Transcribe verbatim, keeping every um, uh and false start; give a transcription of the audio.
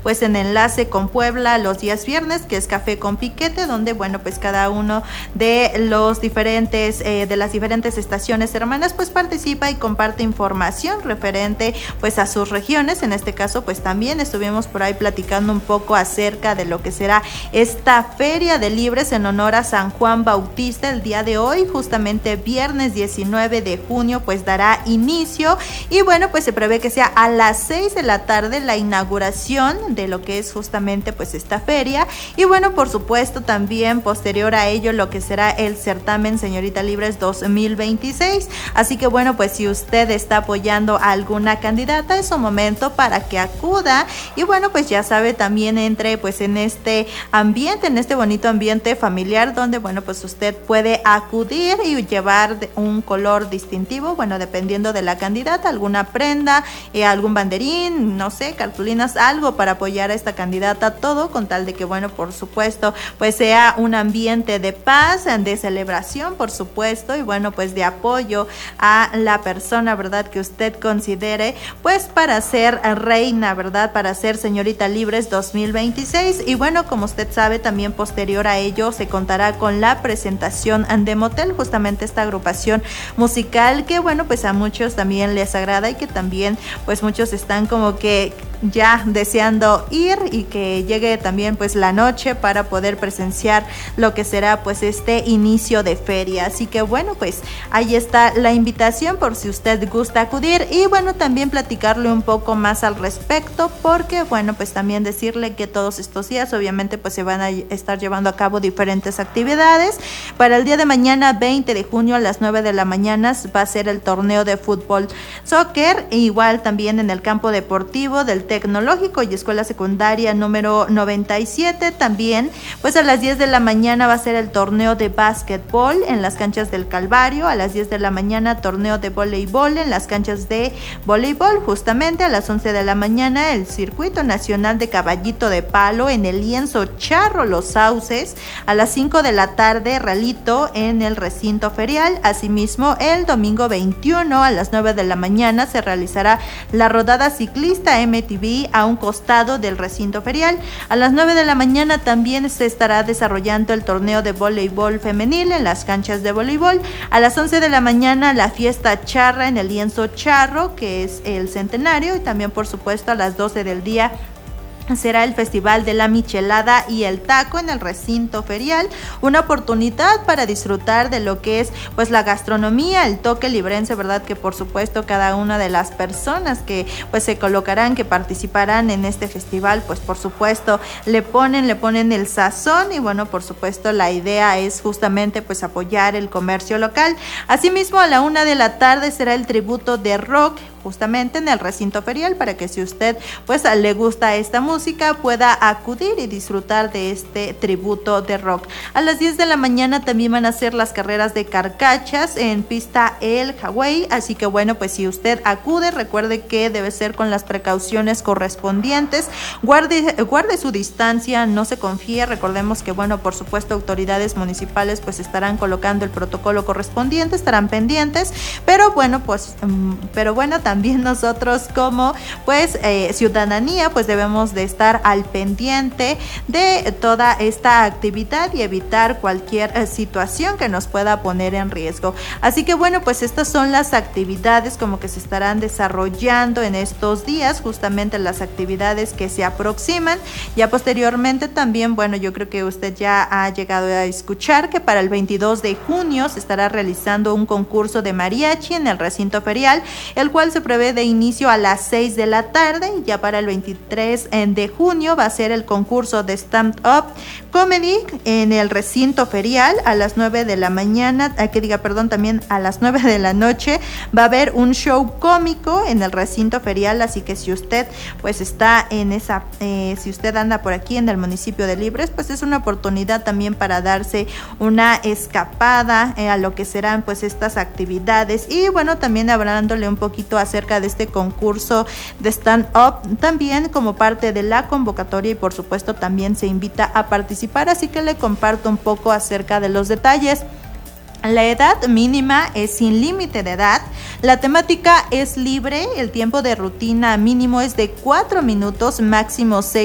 pues en enlace con Puebla los días viernes, que es Café con Piquete, donde bueno pues cada uno de los diferentes eh, de las diferentes estaciones hermanas pues participa y comparte información referente pues a sus regiones. En este caso pues también estuvimos por ahí platicando un poco acerca de lo que será esta Feria de Libres en honor a San Juan Bautista. El día de hoy, justamente viernes diecinueve de junio, pues dará inicio y bueno pues se prevé que sea a las seis de la tarde la inauguración de lo que es justamente pues esta feria y bueno por supuesto también posterior a ello lo que será el certamen Señorita Libres dos mil veintiséis. Así que bueno pues si usted está apoyando a alguna candidata es un momento para que acuda y bueno pues ya sabe también entre pues en este ambiente, en este bonito ambiente familiar donde bueno pues usted puede acudir y llevar un color distintivo, bueno dependiendo de la candidata, alguna prenda, eh, algún banderín, no sé, cartulinas, algo para apoyar a esta candidata, todo con tal de que bueno por supuesto pues sea un ambiente de paz, de celebración por supuesto y bueno pues de apoyo a la persona, verdad, que usted considere pues para ser reina, verdad, para ser Señorita Libres dos mil veintiséis. Y bueno como usted sabe también posterior a ello se contará con la presentación de Motel, justamente esta agrupación musical que bueno pues a muchos también les agrada y que también pues muchos están como que ya deseando ir y que llegue también pues la noche para poder presenciar lo que será pues este inicio de feria. Así que bueno pues ahí está la invitación por si usted gusta acudir y bueno también platicarle un poco más al respecto porque bueno pues también decirle que todos estos días obviamente pues se van a estar llevando a cabo diferentes actividades. Para el día de mañana veinte de junio a las nueve de la mañana va a ser el torneo de fútbol soccer e igual también en el campo deportivo del Tecnológico y Escuela Secundaria número noventa y siete. También pues a las diez de la mañana va a ser el torneo de básquetbol en las canchas del Calvario. A las diez de la mañana torneo de voleibol en las canchas de voleibol. Justamente a las once de la mañana el circuito nacional de caballito de palo en el lienzo Charro Los Sauces. A las cinco de la tarde ralito en el recinto ferial. Asimismo el domingo veintiuno a las nueve de la mañana se realizará la rodada ciclista M T V a un costado del recinto ferial. A las nueve de la mañana también se estará desarrollando el torneo de voleibol femenil en las canchas de voleibol. A las once de la mañana la fiesta charra en el lienzo Charro, que es el centenario, y también por supuesto a las doce del día será el Festival de la Michelada y el Taco en el recinto ferial, una oportunidad para disfrutar de lo que es pues la gastronomía, el toque librense, verdad, que por supuesto cada una de las personas que pues se colocarán, que participarán en este festival, pues por supuesto le ponen, le ponen el sazón y bueno, por supuesto la idea es justamente pues apoyar el comercio local. Asimismo a la una de la tarde será el tributo de rock justamente en el recinto ferial para que si usted pues le gusta esta música pueda acudir y disfrutar de este tributo de rock. A las diez de la mañana también van a ser las carreras de carcachas en pista El Hawaii, así que bueno pues si usted acude recuerde que debe ser con las precauciones correspondientes, guarde, guarde su distancia, no se confíe, recordemos que bueno por supuesto autoridades municipales pues estarán colocando el protocolo correspondiente, estarán pendientes, pero bueno pues um, pero bueno también También nosotros como pues eh, ciudadanía pues debemos de estar al pendiente de toda esta actividad y evitar cualquier eh, situación que nos pueda poner en riesgo. Así que bueno pues estas son las actividades como que se estarán desarrollando en estos días, justamente las actividades que se aproximan. Ya posteriormente también bueno yo creo que usted ya ha llegado a escuchar que para el veintidós de junio se estará realizando un concurso de mariachi en el recinto ferial, el cual se prevé de inicio a las seis de la tarde. Y ya para el veintitrés de junio va a ser el concurso de stand-up comedy en el recinto ferial a las nueve de la mañana, a que diga perdón, también a las nueve de la noche va a haber un show cómico en el recinto ferial, así que si usted pues está en esa, eh, si usted anda por aquí en el municipio de Libres, pues es una oportunidad también para darse una escapada eh, a lo que serán pues estas actividades. Y bueno, también hablándole un poquito acerca de este concurso de stand-up también como parte de la convocatoria, y por supuesto también se invita a participar, así que le comparto un poco acerca de los detalles. La edad mínima es sin límite de edad, la temática es libre, el tiempo de rutina mínimo es de cuatro minutos, máximo seis